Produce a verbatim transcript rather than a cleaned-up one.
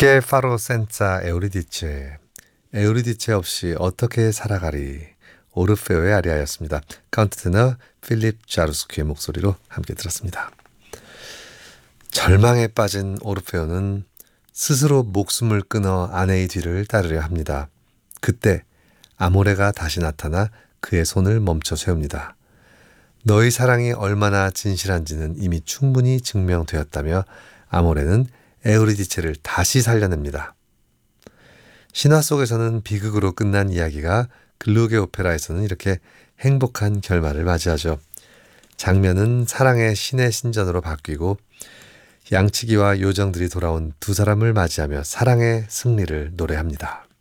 Che farò senza Euridice? 에우리디체 없이 어떻게 살아가리? 오르페오의 아리아였습니다. 카운트 테너 필립 자루스키의 목소리로 함께 들었습니다. 절망에 빠진 오르페오는 스스로 목숨을 끊어 아내의 뒤를 따르려 합니다. 그때 아모레가 다시 나타나 그의 손을 멈춰 세웁니다. 너희 사랑이 얼마나 진실한지는 이미 충분히 증명되었다며 아모레는 에우리디체를 다시 살려냅니다. 신화 속에서는 비극으로 끝난 이야기가 글루게 오페라에서는 이렇게 행복한 결말을 맞이하죠. 장면은 사랑의 신의 신전으로 바뀌고 양치기와 요정들이 돌아온 두 사람을 맞이하며 사랑의 승리를 노래합니다.